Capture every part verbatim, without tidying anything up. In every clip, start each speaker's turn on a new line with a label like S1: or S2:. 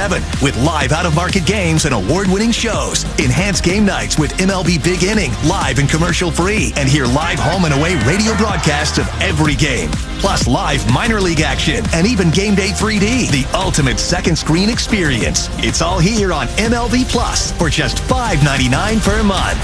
S1: seven with live out-of-market games and award-winning shows. Enhanced game nights with M L B Big Inning, live and commercial-free. And hear live home and away radio broadcasts of every game. Plus live minor league action and even Game Day three D, the ultimate second screen experience. It's all here on M L B Plus for just five ninety-nine per month.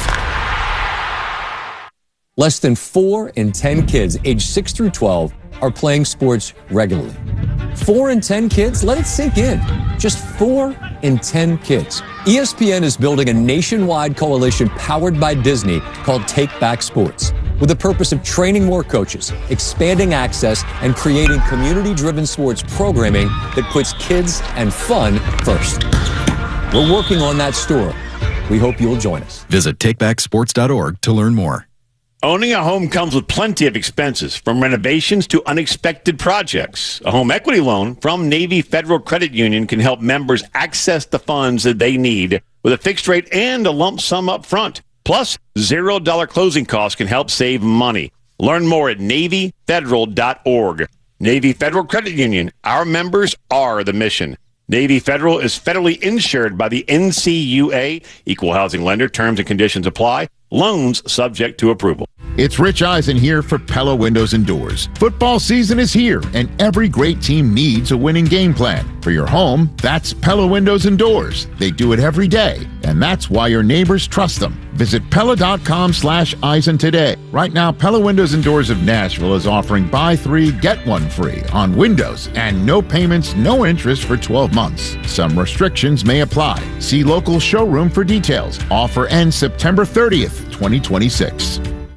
S2: Less than four in ten kids aged six through twelve are playing sports regularly. Four in ten kids? Let it sink in. Just four in ten kids. E S P N is building a nationwide coalition powered by Disney called Take Back Sports, with the purpose of training more coaches, expanding access, and creating community-driven sports programming that puts kids and fun first. We're working on that story. We hope you'll join us.
S3: Visit take back sports dot org to learn more.
S4: Owning a home comes with plenty of expenses, from renovations to unexpected projects. A home equity loan from Navy Federal Credit Union can help members access the funds that they need with a fixed rate and a lump sum up front. Plus, zero dollar closing costs can help save money. Learn more at navy federal dot org. Navy Federal Credit Union. Our members are the mission. Navy Federal is federally insured by the N C U A. Equal housing lender. Terms and conditions apply. Loans subject to approval.
S5: It's Rich Eisen here for Pella Windows and Doors. Football season is here, and every great team needs a winning game plan. For your home, that's Pella Windows and Doors. They do it every day, and that's why your neighbors trust them. Visit Pella.com slash Eisen today. Right now, Pella Windows and Doors of Nashville is offering buy three, get one free on windows, and no payments, no interest for twelve months. Some restrictions may apply. See local showroom for details. Offer ends September thirtieth, twenty twenty-six.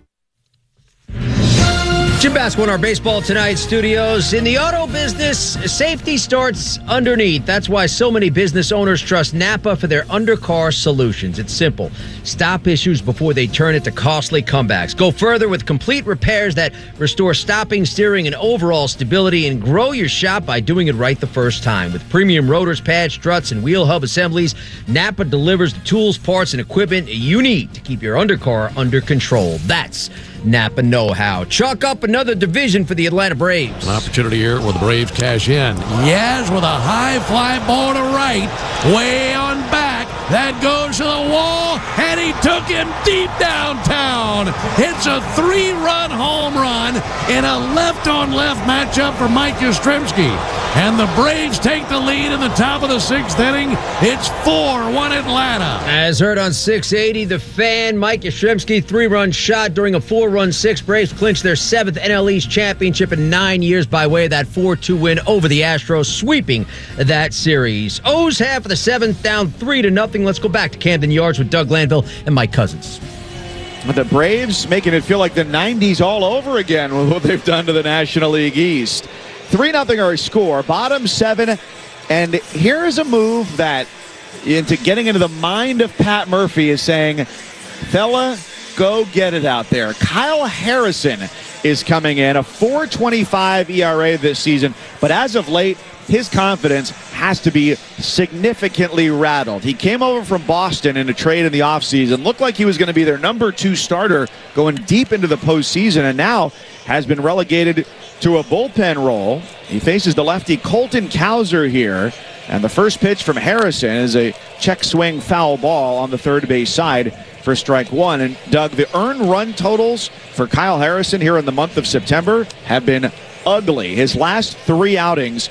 S6: Jim Basko in our Baseball Tonight studios. In the auto business, safety starts underneath. That's why so many business owners trust Napa for their undercar solutions. It's simple. Stop issues before they turn into costly comebacks. Go further with complete repairs that restore stopping, steering, and overall stability, and grow your shop by doing it right the first time. With premium rotors, pads, struts, and wheel hub assemblies, Napa delivers the tools, parts, and equipment you need to keep your undercar under control. That's Napa know-how. Chalk up another division for the Atlanta Braves.
S7: An opportunity here where the Braves cash in. Yes, with a high fly ball to right, way on back. That goes to the wall, and he took him deep downtown. It's a three-run home run in a left-on-left matchup for Mike Yastrzemski. And the Braves take the lead in the top of the sixth inning. It's four one Atlanta.
S6: As heard on six eighty, The Fan, Mike Yastrzemski, three-run shot during a four-run six. Braves clinched their seventh N L East championship in nine years by way of that four two win over the Astros, sweeping that series. O's half of the seventh, down three to nothing. Let's go back to Camden Yards with Doug Glanville and Mike Cousins.
S8: The Braves making it feel like the nineties all over again with what they've done to the National League East. three nothing our score, bottom seven, and here's a move that, into getting into the mind of Pat Murphy, is saying, fella, go get it out there. Kyle Harrison is coming in, a four twenty-five E R A this season, but as of late, his confidence has to be significantly rattled. He came over from Boston in a trade in the offseason, looked like he was going to be their number two starter going deep into the postseason, and now has been relegated to a bullpen role. He faces the lefty Colton Cowser here, and the first pitch from Harrison is a check swing foul ball on the third base side for strike one. And Doug, the earned run totals for Kyle Harrison here in the month of September have been ugly. His last three outings,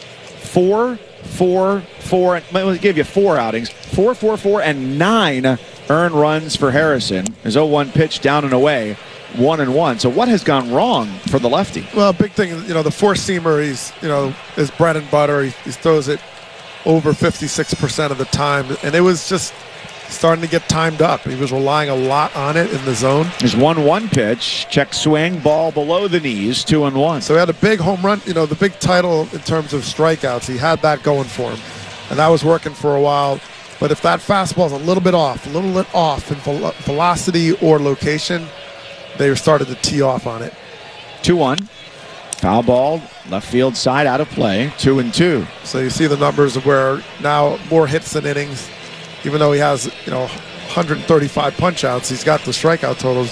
S8: four, four, four, let me give you four outings, four, four, four, and nine earned runs for Harrison. His oh one pitch down and away, one and one. So what has gone wrong for the lefty?
S9: Well, big thing, you know, the four-seamer, he's, you know, his bread and butter. He, he throws it over fifty-six percent of the time, and it was just starting to get timed up. He was relying a lot on it in the zone.
S8: His one one pitch, check swing, ball below the knees, two and one.
S9: So he had a big home run, you know, the big title in terms of strikeouts. He had that going for him, and that was working for a while. But if that fastball's a little bit off, a little bit off in velocity or location, they started to tee off on it.
S8: two one. Foul ball, left field side, out of play, two and two.
S9: So you see the numbers of where now more hits than innings. Even though he has, you know, one hundred thirty-five punch-outs, he's got the strikeout totals.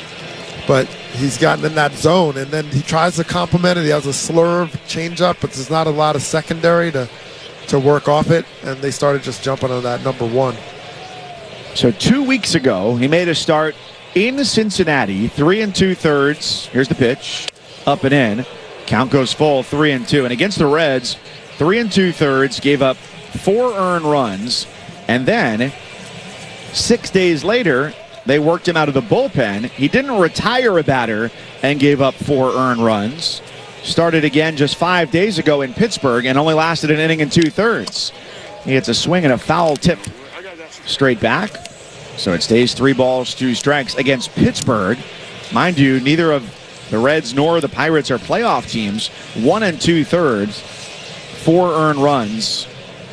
S9: But he's gotten in that zone, and then he tries to complement it. He has a slurve, changeup, but there's not a lot of secondary to to work off it, and they started just jumping on that number one.
S8: So two weeks ago, he made a start in Cincinnati, three and two thirds. Here's the pitch, up and in. Count goes full, three and two. And against the Reds, three and two thirds, gave up four earned runs, and then six days later, they worked him out of the bullpen. He didn't retire a batter and gave up four earned runs. Started again just five days ago in Pittsburgh and only lasted an inning and two-thirds. He hits a swing and a foul tip straight back. So it stays three balls, two strikes against Pittsburgh. Mind you, neither of the Reds nor the Pirates are playoff teams. One and two-thirds, four earned runs.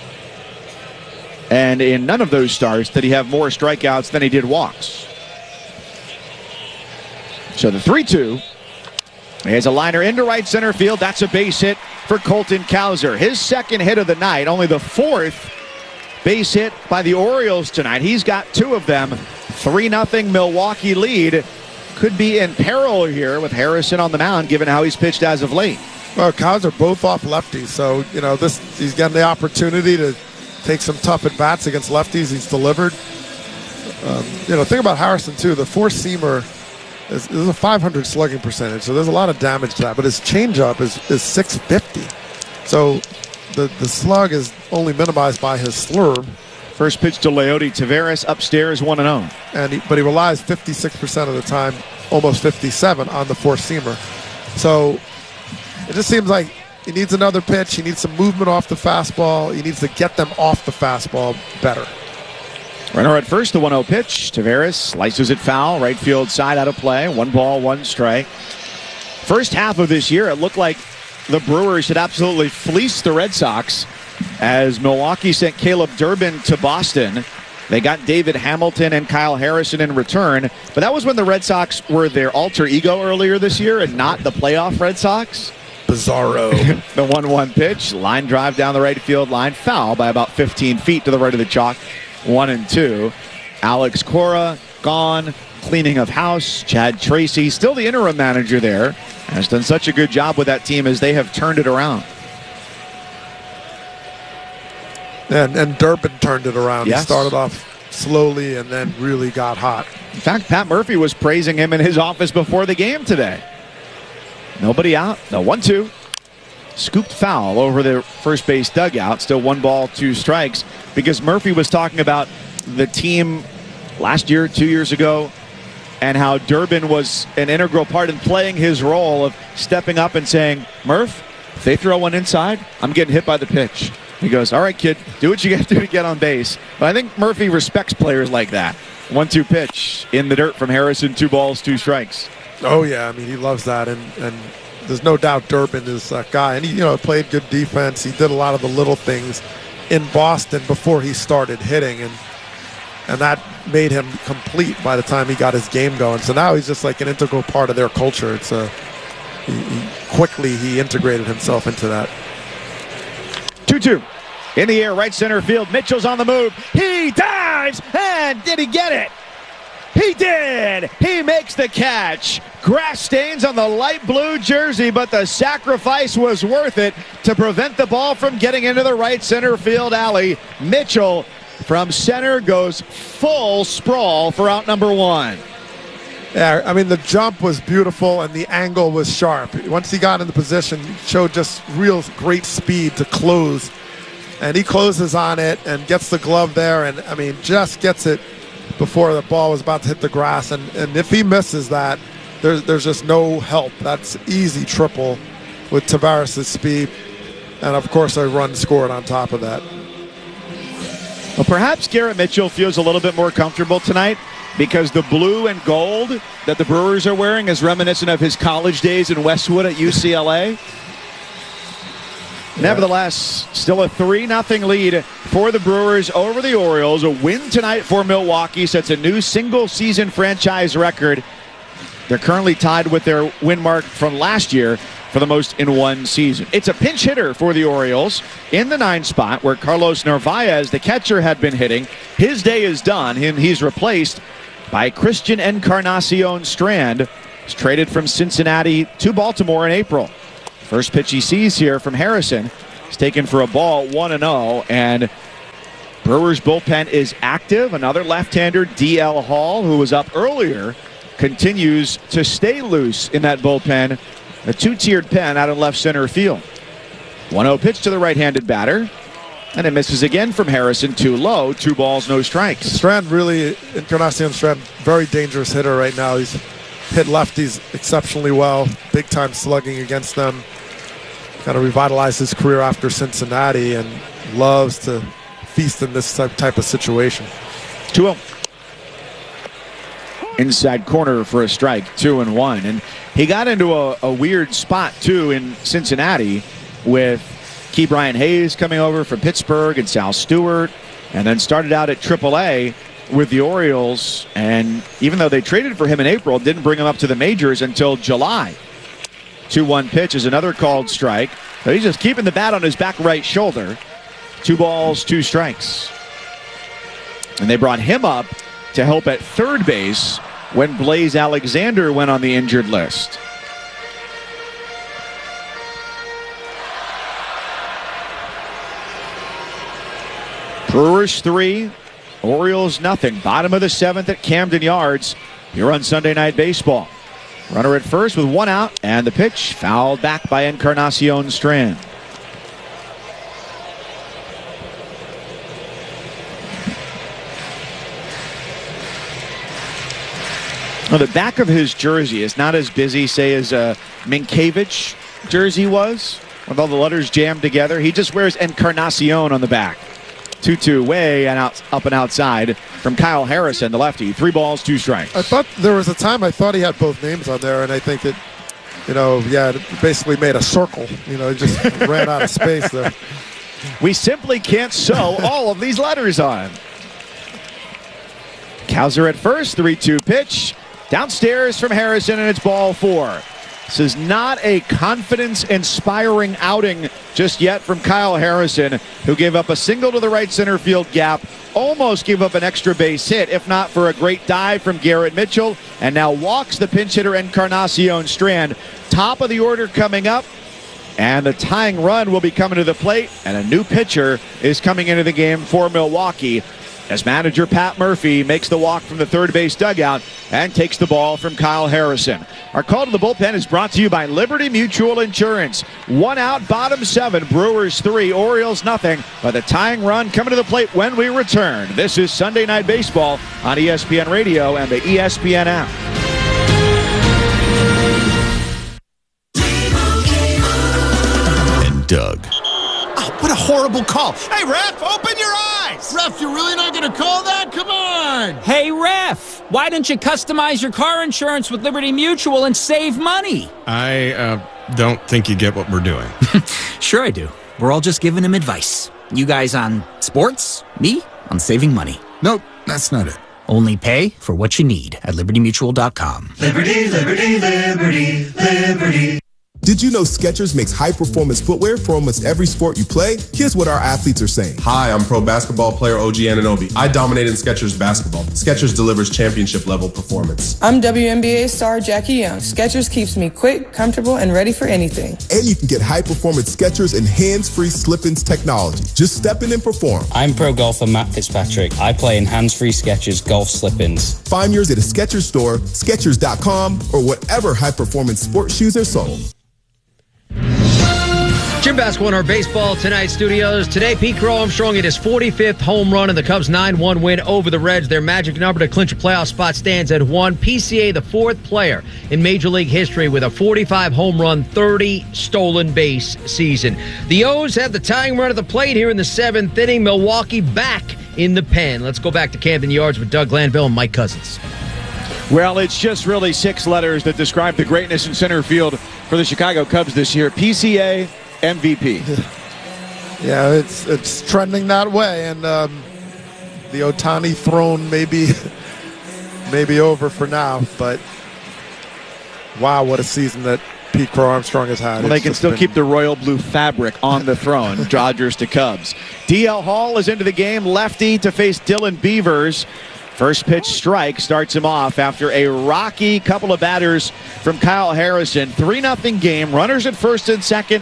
S8: And in none of those starts did he have more strikeouts than he did walks. So the three two. Here's a liner into right center field. That's a base hit for Colton Cowser. His second hit of the night, only the fourth base hit by the Orioles tonight. He's got two of them. three nothing Milwaukee lead. Could be in peril here with Harrison on the mound, given how he's pitched as of late.
S9: Well, Cows are both off lefties, so, you know, this he's getting the opportunity to take some tough at-bats against lefties. He's delivered. Um, you know, think about Harrison, too. The four-seamer is, is a five hundred slugging percentage, so there's a lot of damage to that. But his changeup is, is six fifty. So the, the slug is only minimized by his slurve.
S8: First pitch to Leody Taveras upstairs, one and oh.
S9: And he, but he relies fifty-six percent of the time, almost fifty-seven, on the four-seamer. So it just seems like he needs another pitch. He needs some movement off the fastball. He needs to get them off the fastball better.
S8: Runner at first, the one oh pitch. Taveras slices it foul. Right field side out of play. One ball, one strike. First half of this year, it looked like the Brewers had absolutely fleeced the Red Sox as Milwaukee sent Caleb Durbin to Boston. They got David Hamilton and Kyle Harrison in return. But that was when the Red Sox were their alter ego earlier this year and not the playoff Red Sox.
S9: Bizarro.
S8: The one one pitch. Line drive down the right field line. Foul by about fifteen feet to the right of the chalk. One and two. Alex Cora gone. Cleaning of house. Chad Tracy, still the interim manager there, has done such a good job with that team as they have turned it around.
S9: And, and Durbin turned it around.
S8: Yes.
S9: He started off slowly and then really got hot.
S8: In fact, Pat Murphy was praising him in his office before the game today. Nobody out. The one two. Scooped foul over the first base dugout. Still one ball, two strikes. Because Murphy was talking about the team last year, two years ago, and how Durbin was an integral part in playing his role of stepping up and saying, Murph, if they throw one inside, I'm getting hit by the pitch. He goes, all right, kid, do what you got to do to get on base. But I think Murphy respects players like that. one two pitch in the dirt from Harrison, two balls, two strikes.
S9: Oh, yeah, I mean, he loves that, and, and there's no doubt Durbin is that guy. And he, you know, played good defense. He did a lot of the little things in Boston before he started hitting, and and that made him complete by the time he got his game going. So now he's just like an integral part of their culture. It's a he, he, quickly he integrated himself into that.
S8: two two. In the air, right center field. Mitchell's on the move. He dives, and did he get it? He did. He makes the catch. Grass stains on the light blue jersey, but the sacrifice was worth it to prevent the ball from getting into the right center field alley. Mitchell from center goes full sprawl for out number one.
S9: Yeah, I mean, the jump was beautiful and the angle was sharp. Once he got into position, he showed just real great speed to close. And he closes on it and gets the glove there, and, I mean, just gets it before the ball was about to hit the grass. And, and if he misses that, there's, there's just no help. That's easy triple with Taveras' speed. And, of course, a run scored on top of that.
S8: Well, perhaps Garrett Mitchell feels a little bit more comfortable tonight because the blue and gold that the Brewers are wearing is reminiscent of his college days in Westwood at U C L A. Yeah. Nevertheless, still a three nothing lead for the Brewers over the Orioles. A win tonight for Milwaukee sets a new single-season franchise record. They're currently tied with their win mark from last year for the most in one season. It's a pinch hitter for the Orioles in the nine spot where Carlos Narvaez, the catcher, had been hitting. His day is done, and he's replaced by Christian Encarnacion Strand. He's traded from Cincinnati to Baltimore in April. First pitch he sees here from Harrison. He's taken for a ball, one and oh, and Brewers bullpen is active. Another left-hander, D L Hall, who was up earlier, continues to stay loose in that bullpen. A two-tiered pen out in left center field. one oh pitch to the right-handed batter. And it misses again from Harrison, too low. Two balls, no strikes.
S9: Strand really, Encarnacion Strand, very dangerous hitter right now. He's hit lefties exceptionally well. Big-time slugging against them. Kind of revitalized his career after Cincinnati and loves to feast in this type of situation.
S8: two oh. Inside corner for a strike, two and one. And he got into a, a weird spot, too, in Cincinnati with Key Brian Hayes coming over from Pittsburgh and Sal Stewart, and then started out at triple A with the Orioles. And even though they traded for him in April, didn't bring him up to the majors until July. two one pitch is another called strike. So he's just keeping the bat on his back right shoulder. Two balls, two strikes. And they brought him up to help at third base when Blaze Alexander went on the injured list. Brewers three, Orioles nothing. Bottom of the seventh at Camden Yards. Here on Sunday Night Baseball. Runner at first with one out, and the pitch fouled back by Encarnacion Strand. Well, the back of his jersey is not as busy, say, as a Minkiewicz jersey was, with all the letters jammed together. He just wears Encarnacion on the back. two two way and out, up and outside from Kyle Harrison, the lefty. Three balls, two strikes.
S9: I thought there was a time I thought he had both names on there, and I think that, you know, yeah, it basically made a circle. You know, it just ran out of space there.
S8: We simply can't sew all of these letters on. Cowser at first, three two pitch. Downstairs from Harrison, and it's ball four. This is not a confidence-inspiring outing just yet from Kyle Harrison, who gave up a single to the right center field gap, almost gave up an extra base hit, if not for a great dive from Garrett Mitchell, and now walks the pinch hitter Encarnacion Strand. Top of the order coming up, and the tying run will be coming to the plate, and a new pitcher is coming into the game for Milwaukee, as manager Pat Murphy makes the walk from the third base dugout and takes the ball from Kyle Harrison. Our call to the bullpen is brought to you by Liberty Mutual Insurance. One out, bottom seven, Brewers three, Orioles nothing, but the tying run coming to the plate when we return. This is Sunday Night Baseball on E S P N Radio and the E S P N app.
S3: And Doug.
S10: Oh, what a horrible call. Hey, ref, open your eyes.
S11: Ref, you're really not going to call that? Come on.
S12: Hey, ref, why don't you customize your car insurance with Liberty Mutual and save money?
S13: I uh, don't think you get what we're doing.
S14: Sure I do. We're all just giving him advice. You guys on sports, me on saving money.
S11: Nope, that's not it.
S14: Only pay for what you need at liberty mutual dot com.
S15: Liberty, liberty, liberty, liberty.
S16: Did you know Skechers makes high-performance footwear for almost every sport you play? Here's what our athletes are saying.
S17: Hi, I'm pro basketball player O G Anunoby. I dominate in Skechers basketball. Skechers delivers championship-level performance.
S18: I'm W N B A star Jackie Young. Skechers keeps me quick, comfortable, and ready for anything.
S16: And you can get high-performance Skechers and hands-free slip-ins technology. Just step in and perform.
S19: I'm pro golfer Matt Fitzpatrick. I play in hands-free Skechers golf slip-ins.
S16: Find yours at a Skechers store, Skechers dot com, or whatever high-performance sports shoes are sold.
S6: Jim Basketball in our Baseball Tonight studios. Today, Pete Crow Armstrong hit his forty-fifth home run in the Cubs' nine one win over the Reds. Their magic number to clinch a playoff spot stands at one. P C A, the fourth player in Major League history with a forty-five home run, thirty stolen base season. The O's have the tying run at the plate here in the seventh inning. Milwaukee back in the pen. Let's go back to Camden Yards with Doug Glanville and Mike Cousins.
S8: Well, it's just really six letters that describe the greatness in center field for the Chicago Cubs this year. P C A, M V P.
S9: Yeah, it's it's trending that way, and um, the Ohtani throne may be, may be over for now, but wow, what a season that Pete Crow Armstrong has had.
S8: Well, they can still been... keep the royal blue fabric on the throne, Dodgers to Cubs. D L Hall is into the game, lefty to face Dylan Beavers. First pitch strike starts him off after a rocky couple of batters from Kyle Harrison. three nothing game. Runners at first and second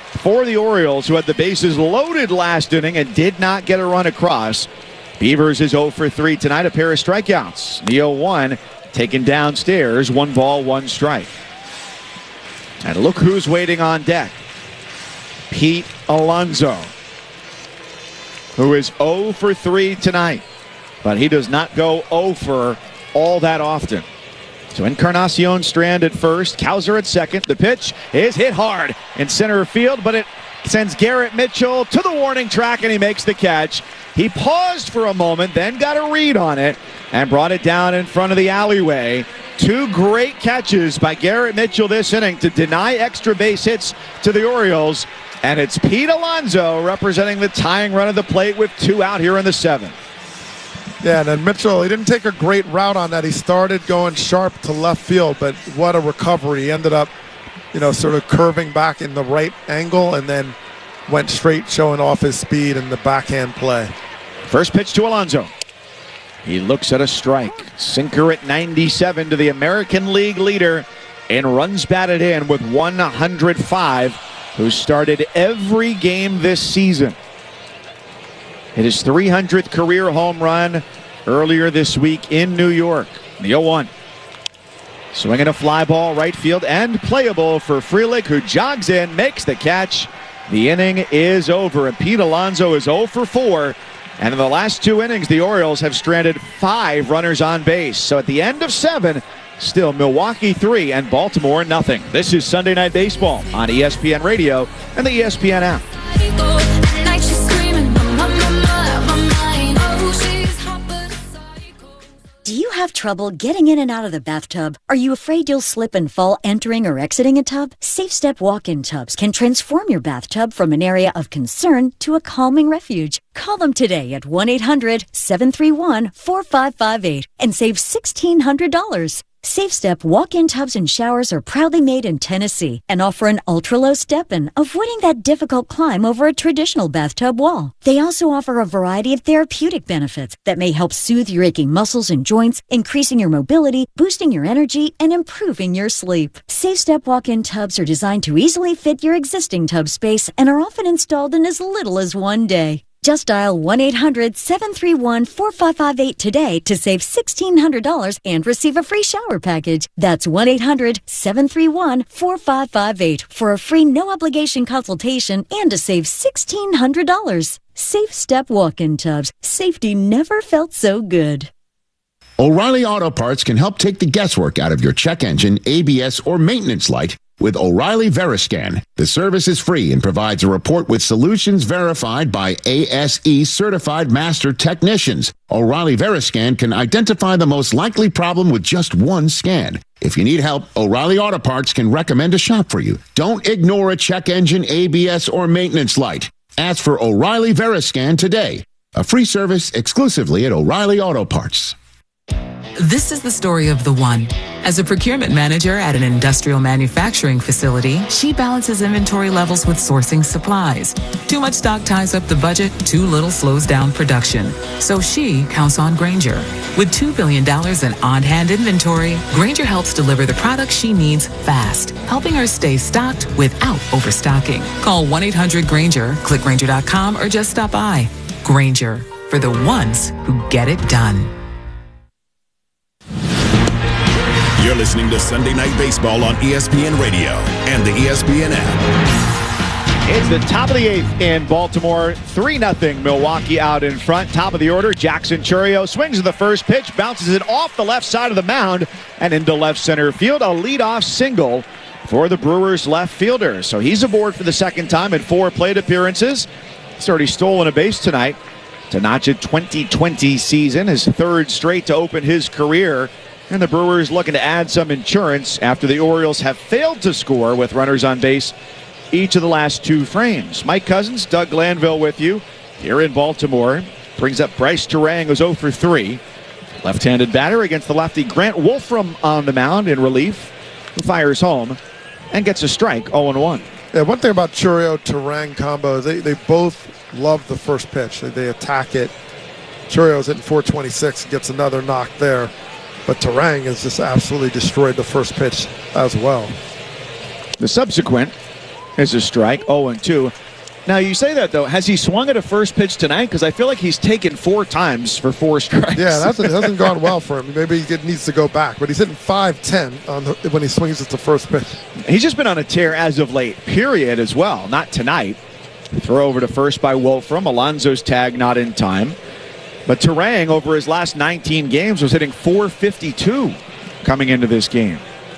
S8: for the Orioles, who had the bases loaded last inning and did not get a run across. Beavers is oh for three tonight, a pair of strikeouts. The oh one taken downstairs, one ball, one strike. And look who's waiting on deck. Pete Alonso, who is oh for three tonight, but he does not go oh for all that often. So Encarnacion Strand at first, Cowser at second. The pitch is hit hard in center field, but it sends Garrett Mitchell to the warning track, and he makes the catch. He paused for a moment, then got a read on it, and brought it down in front of the alleyway. Two great catches by Garrett Mitchell this inning to deny extra base hits to the Orioles. And it's Pete Alonso representing the tying run of the plate with two out here in the seventh.
S9: Yeah, and then Mitchell, he didn't take a great route on that. He started going sharp to left field, but what a recovery. He ended up, you know, sort of curving back in the right angle and then went straight, showing off his speed in the backhand play.
S8: First pitch to Alonso. He looks at a strike. Sinker at ninety-seven to the American League leader in runs batted in with one hundred five, who started every game this season. Hit his three hundredth career home run earlier this week in New York. The oh one. Swinging a fly ball right field and playable for Frelick, who jogs in, makes the catch. The inning is over, and Pete Alonso is oh for four. And in the last two innings, the Orioles have stranded five runners on base. So at the end of seven, still Milwaukee three and Baltimore nothing. This is Sunday Night Baseball on E S P N Radio and the E S P N app.
S20: Do you have trouble getting in and out of the bathtub? Are you afraid you'll slip and fall entering or exiting a tub? Safe Step walk-in tubs can transform your bathtub from an area of concern to a calming refuge. Call them today at one eight hundred seven three one four five five eight and save one thousand six hundred dollars. Safe Step walk-in tubs and showers are proudly made in Tennessee and offer an ultra-low step-in, avoiding that difficult climb over a traditional bathtub wall. They also offer a variety of therapeutic benefits that may help soothe your aching muscles and joints, increasing your mobility, boosting your energy, and improving your sleep. Safe Step walk-in tubs are designed to easily fit your existing tub space and are often installed in as little as one day. Just dial one eight hundred seven three one four five five eight today to save one thousand six hundred dollars and receive a free shower package. That's one eight hundred seven three one four five five eight for a free no-obligation consultation and to save one thousand six hundred dollars. Safe Step walk-in tubs. Safety never felt so good.
S5: O'Reilly Auto Parts can help take the guesswork out of your check engine, A B S, or maintenance light with O'Reilly Veriscan. The service is free and provides a report with solutions verified by A S E certified master technicians. O'Reilly Veriscan can identify the most likely problem with just one scan. If you need help, O'Reilly Auto Parts can recommend a shop for you. Don't ignore a check engine, A B S, or maintenance light. Ask for O'Reilly Veriscan today. A free service exclusively at O'Reilly Auto Parts.
S21: This is the story of the one. As a procurement manager at an industrial manufacturing facility, she balances inventory levels with sourcing supplies. Too much stock ties up the budget, too little slows down production. So she counts on Grainger. With two billion dollars in on-hand inventory, Grainger helps deliver the products she needs fast, helping her stay stocked without overstocking. Call one eight hundred Grainger, click Grainger dot com, or just stop by. Grainger, for the ones who get it done.
S22: You're listening to Sunday Night Baseball on E S P N Radio and the E S P N app.
S8: It's the top of the eighth in Baltimore. three nothing Milwaukee out in front. Top of the order, Jackson Chourio swings to the first pitch, bounces it off the left side of the mound and into left center field. A leadoff single for the Brewers left fielder. So he's aboard for the second time in four plate appearances. He's already stolen a base tonight to notch a twenty twenty season, his third straight to open his career. And the Brewers looking to add some insurance after the Orioles have failed to score with runners on base each of the last two frames. Mike Cousins, Doug Glanville with you here in Baltimore. Brings up Bryce Turang, who's oh for three. Left-handed batter against the lefty Grant Wolfram on the mound in relief, who fires home and gets a strike, oh and one.
S9: Yeah, one thing about Chourio-Turang combo, they, they both love the first pitch. They, they attack it. Churio's hitting four twenty-six, gets another knock there. But Turang has just absolutely destroyed the first pitch as well.
S8: The subsequent is a strike, oh and two. Now, you say that, though. Has he swung at a first pitch tonight? Because I feel like he's taken four times for four strikes.
S9: Yeah, that hasn't, hasn't gone well for him. Maybe he needs to go back. But he's hitting five ten on the, when he swings at the first pitch.
S8: He's just been on a tear as of late, period, as well. Not tonight. Throw over to first by Wolfram. Alonso's tag not in time. But Terang, over his last nineteen games, was hitting four fifty-two coming into this game.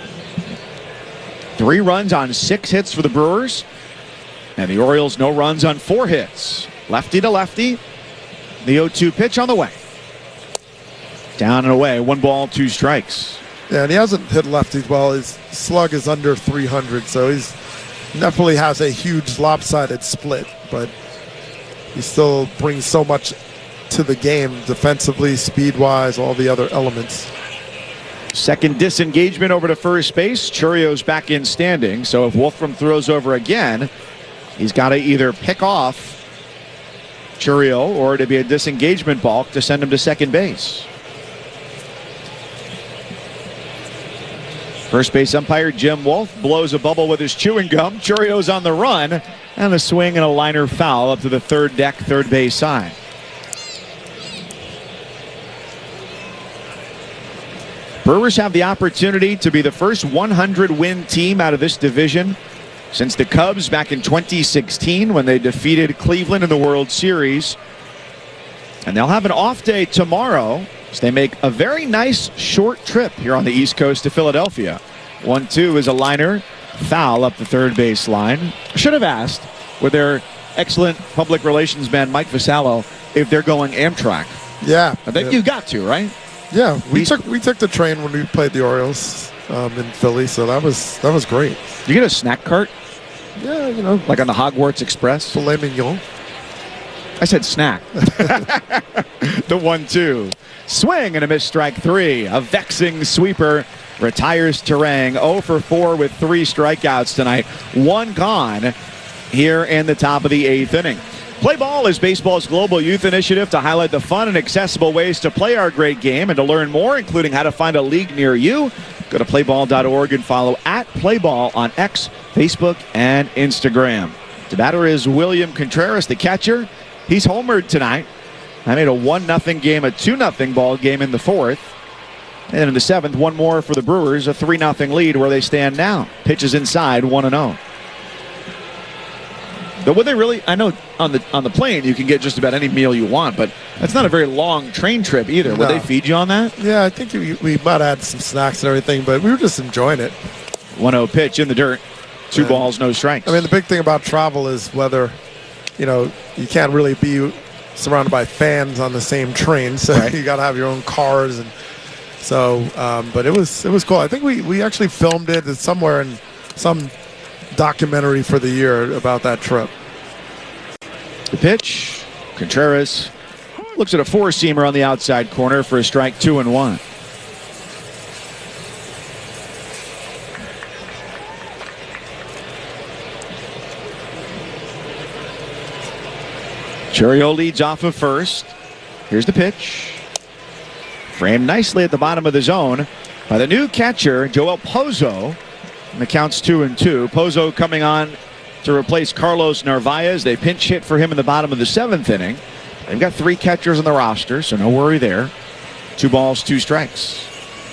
S8: Three runs on six hits for the Brewers. And the Orioles, no runs on four hits. Lefty to lefty. The oh two pitch on the way. Down and away. One ball, two strikes.
S9: Yeah, and he hasn't hit lefties well. His slug is under three hundred, so he's definitely has a huge lopsided split, but he still brings so much to the game defensively, speed-wise, all the other elements.
S8: Second disengagement over to first base. Churio's back in standing, so if Wolfram throws over again, he's got to either pick off Churio or to be a disengagement balk to send him to second base. First base umpire Jim Wolf blows a bubble with his chewing gum. Churio's on the run, and a swing and a liner foul up to the third deck, third base side. Brewers have the opportunity to be the first one hundred win team out of this division since the Cubs back in twenty sixteen when they defeated Cleveland in the World Series. And they'll have an off day tomorrow as they make a very nice short trip here on the East Coast to Philadelphia. one two is a liner, foul up the third base line. Should have asked with their excellent public relations man Mike Vasallo if they're going Amtrak.
S9: Yeah.
S8: I think
S9: yeah.
S8: you got to, right?
S9: Yeah, we took we took the train when we played the Orioles um, in Philly, so that was that was great.
S8: You get a snack cart?
S9: Yeah, you know,
S8: like on the Hogwarts Express.
S9: Filet mignon.
S8: I said snack. The one two. Swing and a miss, strike three. A vexing sweeper retires Terang. oh for four with three strikeouts tonight. One gone here in the top of the eighth inning. Play Ball is baseball's global youth initiative to highlight the fun and accessible ways to play our great game. And to learn more, including how to find a league near you, go to play ball dot org and follow at Playball on X, Facebook, and Instagram. The batter is William Contreras, the catcher. He's homered tonight. I made a one nothing game, a two nothing ball game in the fourth. And in the seventh, one more for the Brewers, a three nothing lead where they stand now. Pitches inside, one and oh. But would they really, I know on the on the plane you can get just about any meal you want, but that's not a very long train trip either. No. Would they feed you on that?
S9: Yeah, I think we, we might add some snacks and everything, but we were just enjoying it.
S8: one oh pitch in the dirt. Two and, balls, no strikes.
S9: I mean, the big thing about travel is whether, you know, you can't really be surrounded by fans on the same train, so right. You got to have your own cars. And so, um, but it was it was cool. I think we, we actually filmed it somewhere in some documentary for the year about that trip.
S8: The pitch, Contreras looks at a four-seamer on the outside corner for a strike, two and one. Churio leads off of first. Here's the pitch. Framed nicely at the bottom of the zone by the new catcher, Joel Pozo. And the count's two and two. Pozo coming on to replace Carlos Narvaez. They pinch hit for him in the bottom of the seventh inning. They've got three catchers on the roster, so no worry there. Two balls, two strikes.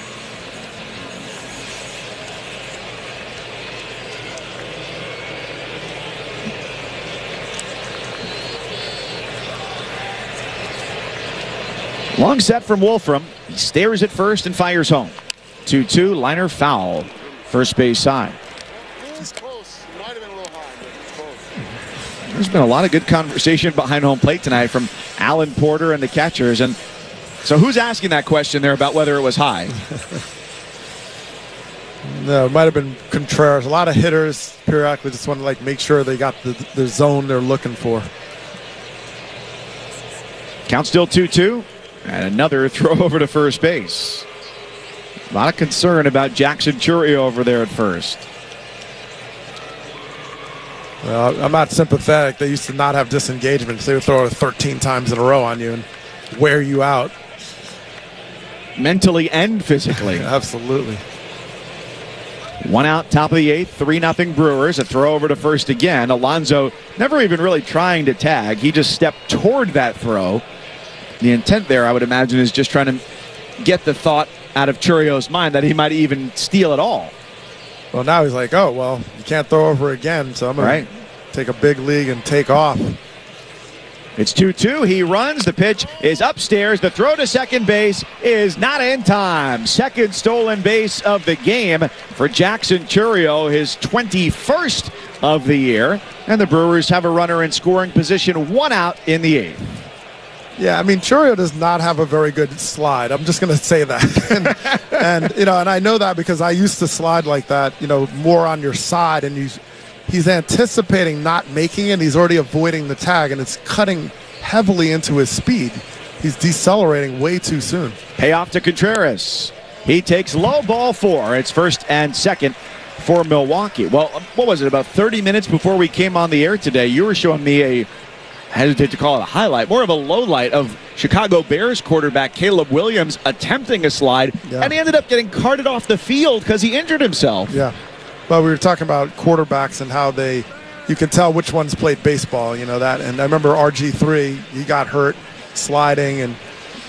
S8: Long set from Wolfram. He stares at first and fires home. two two, liner foul. First base side.
S9: He's close. He might have been a little high, but he's close.
S8: There's been a lot of good conversation behind home plate tonight from Alan Porter and the catchers. And so who's asking that question there about whether it was high?
S9: No, it might have been Contreras. A lot of hitters periodically just want to like make sure they got the, the zone they're looking for.
S8: Count still two two. And another throw over to first base. A lot of concern about Jackson Churio over there at first.
S9: Well, I'm not sympathetic. They used to not have disengagements. They would throw it thirteen times in a row on you and wear you out.
S8: Mentally and physically.
S9: Absolutely.
S8: One out, top of the eighth, three nothing Brewers. A throw over to first again. Alonso never even really trying to tag. He just stepped toward that throw. The intent there, I would imagine, is just trying to get the thought out of Churio's mind that he might even steal it all.
S9: Well, now he's like, oh, well, you can't throw over again, so I'm going
S8: right.
S9: to take a big league and take off.
S8: It's two two. He runs. The pitch is upstairs. The throw to second base is not in time. Second stolen base of the game for Jackson Chourio, his twenty-first of the year. And the Brewers have a runner in scoring position, one out in the eighth.
S9: Yeah, I mean, Chourio does not have a very good slide. I'm just going to say that. and, and, you know, and I know that because I used to slide like that, you know, more on your side, and you he's anticipating not making it. He's already avoiding the tag, and it's cutting heavily into his speed. He's decelerating way too soon.
S8: Payoff to Contreras. He takes low ball four. It's first and second for Milwaukee. Well, what was it, about thirty minutes before we came on the air today, you were showing me a, I hesitate to call it a highlight, more of a low light of Chicago Bears quarterback Caleb Williams attempting a slide, yeah. and he ended up getting carted off the field because he injured himself.
S9: Yeah. Well, we were talking about quarterbacks and how they, you can tell which ones played baseball, you know that. And I remember R G three, he got hurt sliding. And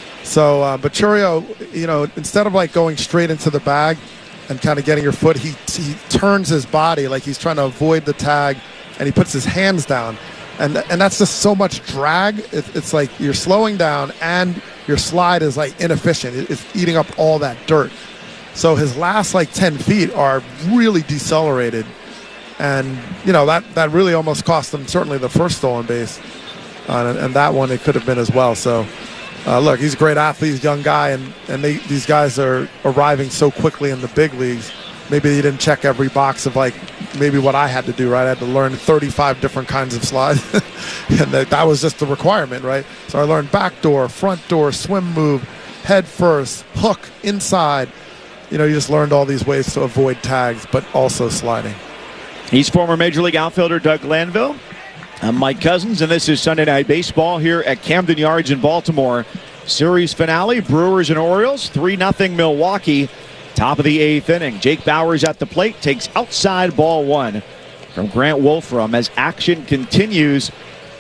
S9: so, uh, but Chourio, you know, instead of like going straight into the bag and kind of getting your foot, he, he turns his body like he's trying to avoid the tag, and he puts his hands down. And and that's just so much drag. It, it's like you're slowing down and your slide is like inefficient. It, it's eating up all that dirt. So his last like ten feet are really decelerated. And, you know, that, that really almost cost him certainly the first stolen base. Uh, and, and that one it could have been as well. So, uh, look, he's a great athlete, he's a young guy, and, and they, these guys are arriving so quickly in the big leagues. Maybe he didn't check every box of like maybe what I had to do, right? I had to learn thirty-five different kinds of slides. And that, that was just the requirement, right? So I learned back door, front door, swim move, head first, hook, inside. You know, you just learned all these ways to avoid tags, but also sliding.
S8: He's former Major League outfielder Doug Glanville. I'm Mike Cousins, and this is Sunday Night Baseball here at Camden Yards in Baltimore. Series finale, Brewers and Orioles, three nothing Milwaukee. Top of the eighth inning. Jake Bauers at the plate, takes outside ball one from Grant Wolfram as action continues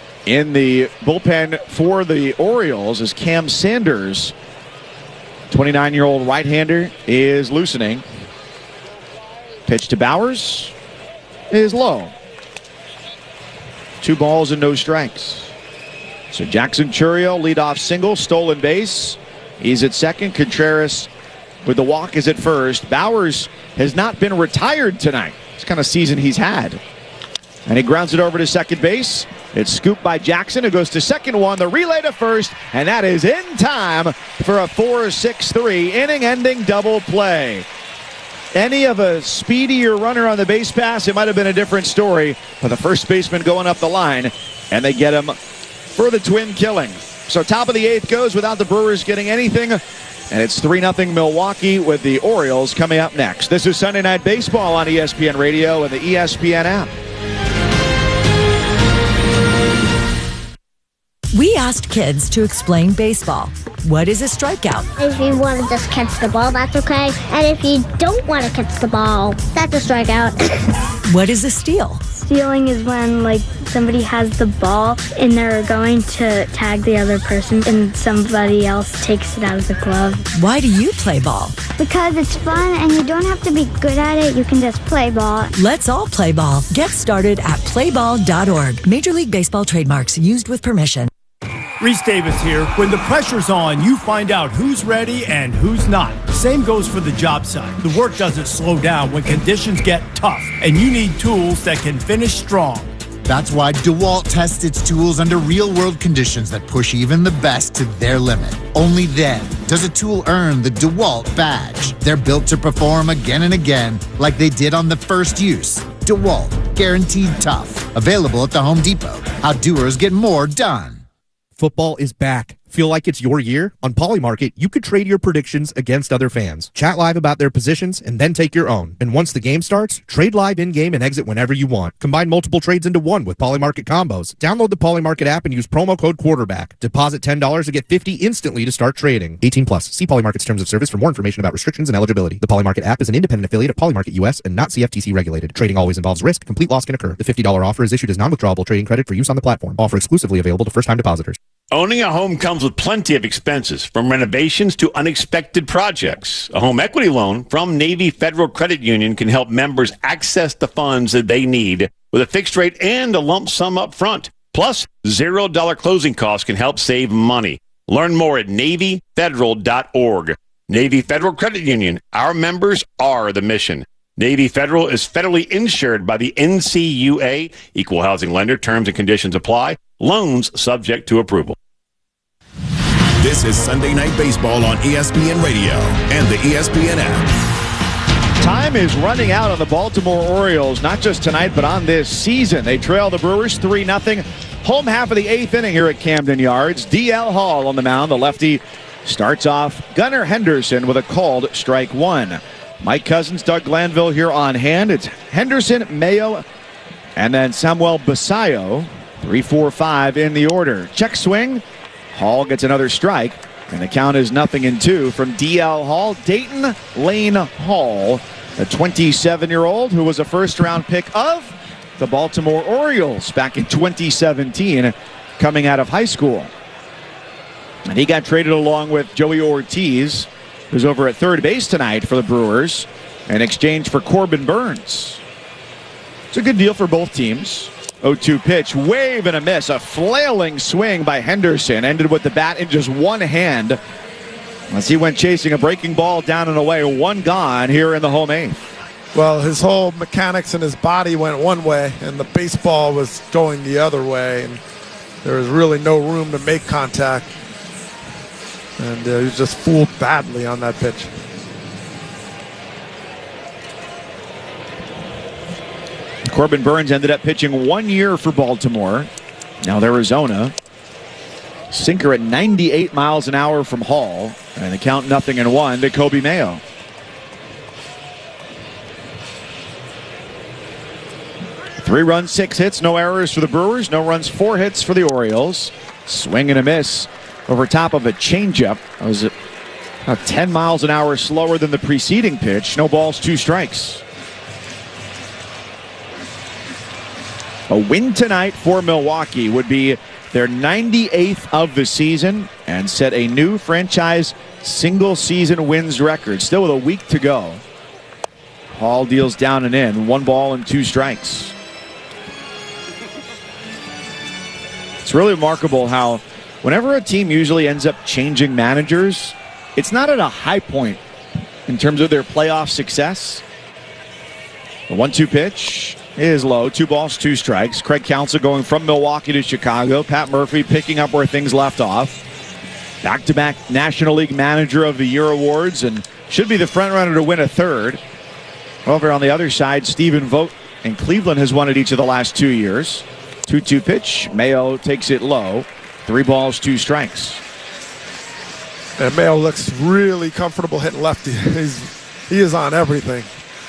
S8: in the bullpen for the Orioles as Cam Sanders, twenty-nine-year-old right-hander, is loosening. Pitch to Bauers is low. Two balls and no strikes. So Jackson Chourio, leadoff single, stolen base. He's at second. Contreras with the walk is at first. Bauers has not been retired tonight. It's the kind of season he's had. And he grounds it over to second base. It's scooped by Jackson, who goes to second one. The relay to first, and that is in time for a four six three inning-ending double play. Any of a speedier runner on the base pass, it might have been a different story. But the first baseman going up the line, and they get him for the twin killing. So top of the eighth goes without the Brewers getting anything. And it's three nothing Milwaukee with the Orioles coming up next. This is Sunday Night Baseball on E S P N Radio and the E S P N app.
S1: We asked kids to explain baseball. What is a strikeout?
S2: If you want to just catch the ball, that's okay. And if you don't want to catch the ball, that's a strikeout.
S1: What is a steal?
S23: Stealing is when, like, somebody has the ball and they're going to tag the other person and somebody else takes it out of the glove.
S1: Why do you play ball?
S2: Because it's fun and you don't have to be good at it. You can just play ball.
S1: Let's all play ball. Get started at play ball dot org. Major League Baseball trademarks used with permission.
S24: Reese Davis here. When the pressure's on, you find out who's ready and who's not. Same goes for the job site. The work doesn't slow down when conditions get tough, and you need tools that can finish strong.
S25: That's why DeWalt tests its tools under real-world conditions that push even the best to their limit. Only then does a tool earn the DeWalt badge. They're built to perform again and again like they did on the first use. DeWalt, guaranteed tough. Available at the Home Depot. How doers get more done.
S26: Football is back.
S3: Feel like it's your year? On Polymarket, you could trade your predictions against other fans. Chat live about their positions and then take your own. And once the game starts, trade live in-game and exit whenever you want. Combine multiple trades into one with Polymarket combos. Download the Polymarket app and use promo code quarterback. Deposit ten dollars to get fifty dollars instantly to start trading. eighteen plus. See Polymarket's terms of service for more information about restrictions and eligibility. The Polymarket app is an independent affiliate of Polymarket U S and not C F T C regulated. Trading always involves risk. Complete loss can occur. The fifty dollars offer is issued as non-withdrawable trading credit for use on the platform. Offer exclusively available to first-time depositors.
S4: Owning a home comes with plenty of expenses, from renovations to unexpected projects. A home equity loan from Navy Federal Credit Union can help members access the funds that they need with a fixed rate and a lump sum up front. Plus, zero dollar closing costs can help save money. Learn more at navy federal dot org. Navy Federal Credit Union. Our members are the mission. Navy Federal is federally insured by the N C U A. Equal housing lender. Terms and conditions apply. Loans subject to approval.
S22: This is Sunday Night Baseball on E S P N Radio and the E S P N app.
S8: Time is running out on the Baltimore Orioles, not just tonight, but on this season. They trail the Brewers three nothing. Home half of the eighth inning here at Camden Yards. D L Hall on the mound. The lefty starts off Gunnar Henderson with a called strike one. Mike Cousins, Doug Glanville here on hand. It's Henderson, Mayo, and then Samuel Basayo. Three, four, five in the order. Check swing. Hall gets another strike, and the count is nothing in two from D L Hall. Dayton Lane Hall, a twenty-seven-year-old who was a first-round pick of the Baltimore Orioles back in twenty seventeen, coming out of high school. And he got traded along with Joey Ortiz, who's over at third base tonight for the Brewers, in exchange for Corbin Burns. It's a good deal for both teams. oh two pitch, wave and a miss. A flailing swing by Henderson ended with the bat in just one hand as he went chasing a breaking ball down and away. One gone here in the home eighth.
S9: Well, his whole mechanics and his body went one way, and the baseball was going the other way, and there was really no room to make contact. And uh, he was just fooled badly on that pitch.
S8: Corbin Burns ended up pitching one year for Baltimore. Now Arizona. Sinker at ninety-eight miles an hour from Hall. And the count nothing in one to Kobe Mayo. Three runs, six hits, no errors for the Brewers. No runs, four hits for the Orioles. Swing and a miss over top of a changeup. That was about ten miles an hour slower than the preceding pitch. No balls, two strikes. A win tonight for Milwaukee would be their ninety-eighth of the season and set a new franchise single-season wins record. Still with a week to go. Hall deals down and in. One ball and two strikes. It's really remarkable how whenever a team usually ends up changing managers, it's not at a high point in terms of their playoff success. The one two pitch is low. Two balls, two strikes. Craig Counsell going from Milwaukee to Chicago. Pat Murphy picking up where things left off. Back-to-back National League Manager of the Year awards and should be the front-runner to win a third. Over on the other side, Stephen Vogt in Cleveland has won it each of the last two years. two two pitch. Mayo takes it low. Three balls, two strikes.
S9: And Mayo looks really comfortable hitting lefty. He's, he is on everything.